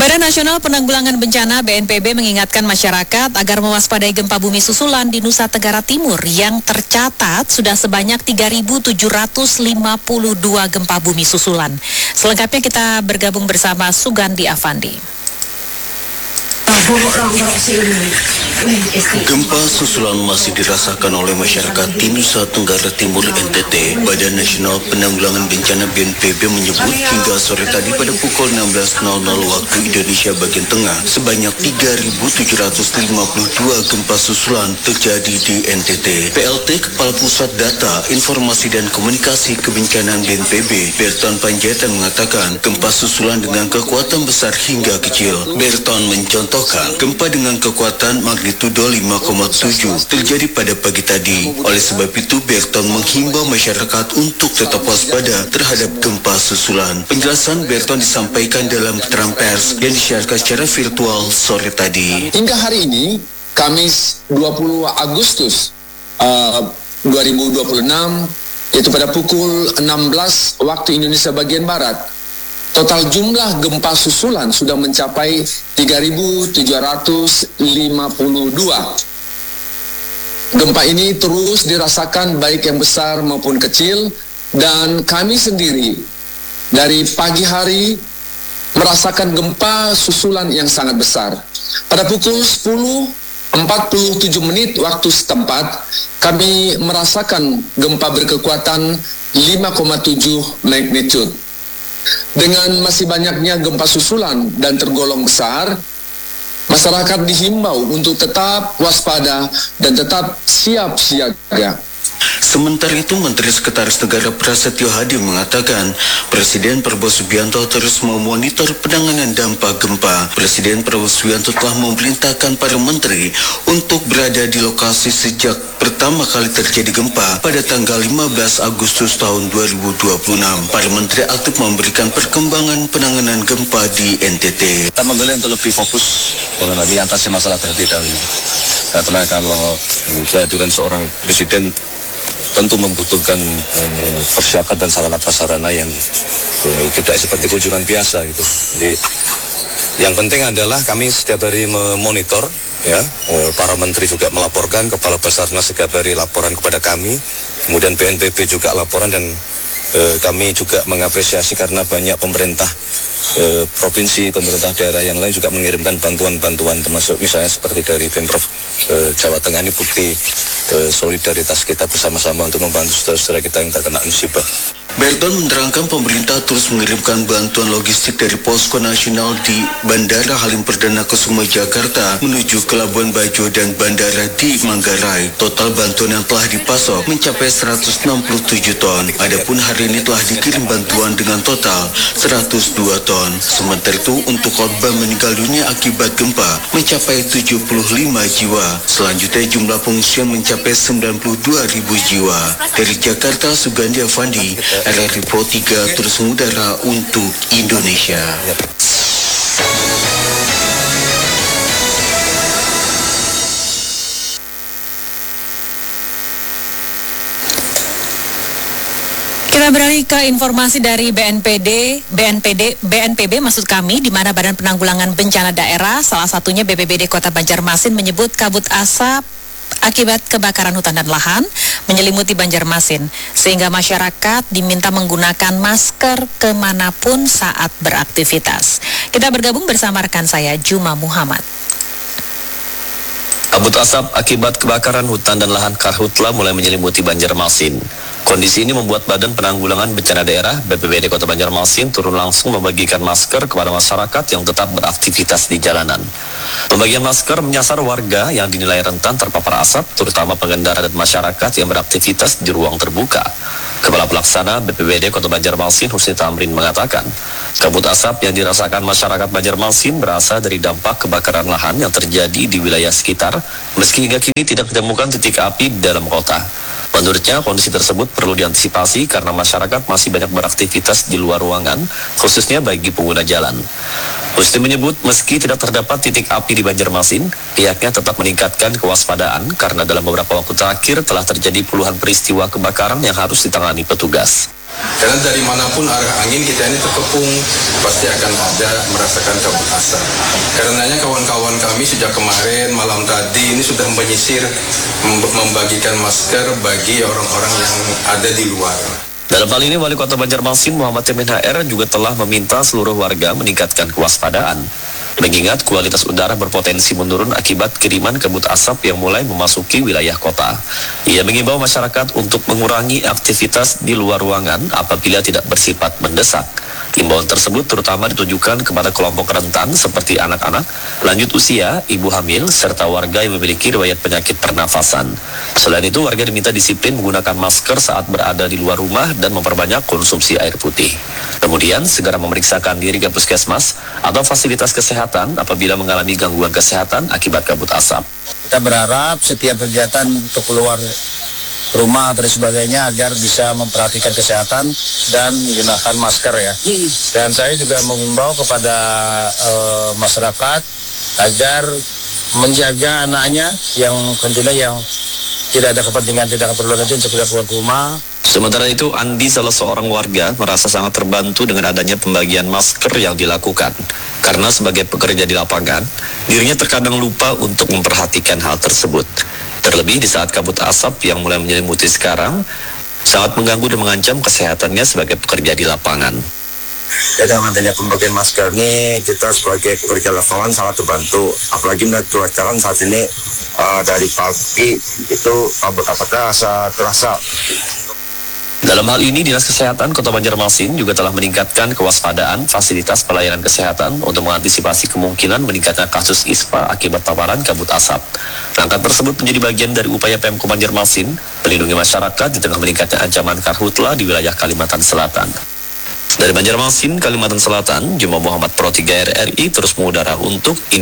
Badan Nasional Penanggulangan Bencana BNPB mengingatkan masyarakat agar mewaspadai gempa bumi susulan di Nusa Tenggara Timur yang tercatat sudah sebanyak 3.752 gempa bumi susulan. Selengkapnya kita bergabung bersama Sugandi Avandi. Gempa susulan masih dirasakan oleh masyarakat di Nusa Tenggara Timur NTT. Badan Nasional Penanggulangan Bencana BNPB menyebut hingga sore tadi pada pukul 16.00 waktu Indonesia bagian tengah, sebanyak 3.752 gempa susulan terjadi di NTT. PLT Kepala Pusat Data, Informasi dan Komunikasi Kebencanaan BNPB, Berton Panjaitan mengatakan gempa susulan dengan kekuatan besar hingga kecil. Berton mencontohkan gempa dengan kekuatan magnitudo 5,7 terjadi pada pagi tadi. Oleh sebab itu, Berton menghimbau masyarakat untuk tetap waspada terhadap gempa susulan. Penjelasan Berton disampaikan dalam keterangan pers yang disiarkan secara virtual sore tadi. Hingga hari ini, Kamis 20 Agustus 2026, yaitu pada pukul 16 waktu Indonesia bagian Barat, total jumlah gempa susulan sudah mencapai 3.752. Gempa ini terus dirasakan baik yang besar maupun kecil, dan kami sendiri dari pagi hari merasakan gempa susulan yang sangat besar. Pada pukul 10.47 waktu setempat, kami merasakan gempa berkekuatan 5,7 magnitude. Dengan masih banyaknya gempa susulan dan tergolong besar, masyarakat dihimbau untuk tetap waspada dan tetap siap siaga. Sementara itu, Menteri Sekretaris Negara Prasetyo Hadi mengatakan Presiden Prabowo Subianto terus memonitor penanganan dampak gempa. Presiden Prabowo Subianto telah memerintahkan para menteri untuk berada di lokasi sejak pertama kali terjadi gempa pada tanggal 15 Agustus tahun 2026. Para menteri aktif memberikan perkembangan penanganan gempa di NTT. Kita memilih untuk lebih fokus di atasi masalah terlebih dahulu. Karena kalau kehadiran seorang presiden tentu membutuhkan persiapan dan sarana prasarana yang tidak seperti kunjungan biasa gitu. Jadi yang penting adalah kami setiap hari memonitor, ya, para menteri juga melaporkan, Kepala Basarnas setiap hari laporan kepada kami, kemudian BNPB juga laporan, dan kami juga mengapresiasi karena banyak pemerintah provinsi, pemerintah daerah yang lain juga mengirimkan bantuan-bantuan, termasuk misalnya seperti dari Pemprov Jawa Tengah. Ini bukti solidaritas kita bersama-sama untuk membantu saudara-saudara kita yang terkena musibah. Berton menerangkan pemerintah terus mengirimkan bantuan logistik dari Posko Nasional di Bandara Halim Perdana Kusuma Jakarta menuju ke Labuan Bajo dan Bandara di Manggarai. Total bantuan yang telah dipasok mencapai 167 ton. Adapun hari ini telah dikirim bantuan dengan total 102 ton. Sementara itu, untuk korban meninggal dunia akibat gempa mencapai 75 jiwa. Selanjutnya jumlah pengungsian mencapai 92.000 jiwa. Dari Jakarta, Sugandi Avandi, RRI Pro 3 terus mengudara untuk Indonesia. Kita beralih ke informasi dari BNPB maksud kami, di mana Badan Penanggulangan Bencana Daerah, salah satunya BPBD Kota Banjarmasin, menyebut kabut asap akibat kebakaran hutan dan lahan menyelimuti Banjarmasin, sehingga masyarakat diminta menggunakan masker kemanapun saat beraktivitas. Kita bergabung bersama rekan saya, Juma Muhammad. Kabut asap akibat kebakaran hutan dan lahan karhutla mulai menyelimuti Banjarmasin. Kondisi ini membuat Badan Penanggulangan Bencana Daerah BPBD Kota Banjarmasin turun langsung membagikan masker kepada masyarakat yang tetap beraktivitas di jalanan. Pembagian masker menyasar warga yang dinilai rentan terpapar asap, terutama pengendara dan masyarakat yang beraktivitas di ruang terbuka. Kepala Pelaksana BPBD Kota Banjarmasin Husni Tamrin mengatakan, kabut asap yang dirasakan masyarakat Banjarmasin berasal dari dampak kebakaran lahan yang terjadi di wilayah sekitar, meski hingga kini tidak ditemukan titik api di dalam kota. Menurutnya, kondisi tersebut perlu diantisipasi karena masyarakat masih banyak beraktivitas di luar ruangan, khususnya bagi pengguna jalan. Husni menyebut meski tidak terdapat titik api di Banjarmasin, pihaknya tetap meningkatkan kewaspadaan karena dalam beberapa waktu terakhir telah terjadi puluhan peristiwa kebakaran yang harus ditangani petugas. Karena dari manapun arah angin kita ini terkepung, pasti akan ada merasakan kabut asap. Karenanya kawan-kawan kami sejak kemarin malam tadi ini sudah menyisir, membagikan masker bagi orang-orang yang ada di luar. Dalam hal ini, Wali Kota Banjarmasin Muhammad Yamin HR juga telah meminta seluruh warga meningkatkan kewaspadaan. Mengingat kualitas udara berpotensi menurun akibat kiriman kabut asap yang mulai memasuki wilayah kota. Ia mengimbau masyarakat untuk mengurangi aktivitas di luar ruangan apabila tidak bersifat mendesak. Himbauan tersebut terutama ditujukan kepada kelompok rentan seperti anak-anak, lanjut usia, ibu hamil, serta warga yang memiliki riwayat penyakit pernafasan. Selain itu, warga diminta disiplin menggunakan masker saat berada di luar rumah dan memperbanyak konsumsi air putih. Kemudian, segera memeriksakan diri ke puskesmas atau fasilitas kesehatan apabila mengalami gangguan kesehatan akibat kabut asap. Kita berharap setiap kegiatan untuk keluar rumah atau sebagainya agar bisa memperhatikan kesehatan dan menggunakan masker ya. Dan saya juga mengimbau kepada masyarakat agar menjaga anaknya yang tentunya yang tidak ada kepentingan, tidak perlu nanti untuk keluar rumah. Sementara itu, Andi, salah seorang warga, merasa sangat terbantu dengan adanya pembagian masker yang dilakukan. Karena sebagai pekerja di lapangan, dirinya terkadang lupa untuk memperhatikan hal tersebut. Terlebih di saat kabut asap yang mulai menyelimuti sekarang, sangat mengganggu dan mengancam kesehatannya sebagai pekerja di lapangan. Dengan adanya pembagian masker ini, kita sebagai pekerja lapangan sangat terbantu. Apalagi melihat cuaca saat ini dari pagi itu kabut asapnya terasa. Dalam hal ini, Dinas Kesehatan Kota Banjarmasin juga telah meningkatkan kewaspadaan fasilitas pelayanan kesehatan untuk mengantisipasi kemungkinan meningkatnya kasus ISPA akibat paparan kabut asap. Langkah tersebut menjadi bagian dari upaya Pemko Banjarmasin melindungi masyarakat di tengah meningkatnya ancaman karhutla di wilayah Kalimantan Selatan. Dari Banjarmasin, Kalimantan Selatan, Jum'ah Muhammad Pro 3 RRI terus mengudara untuk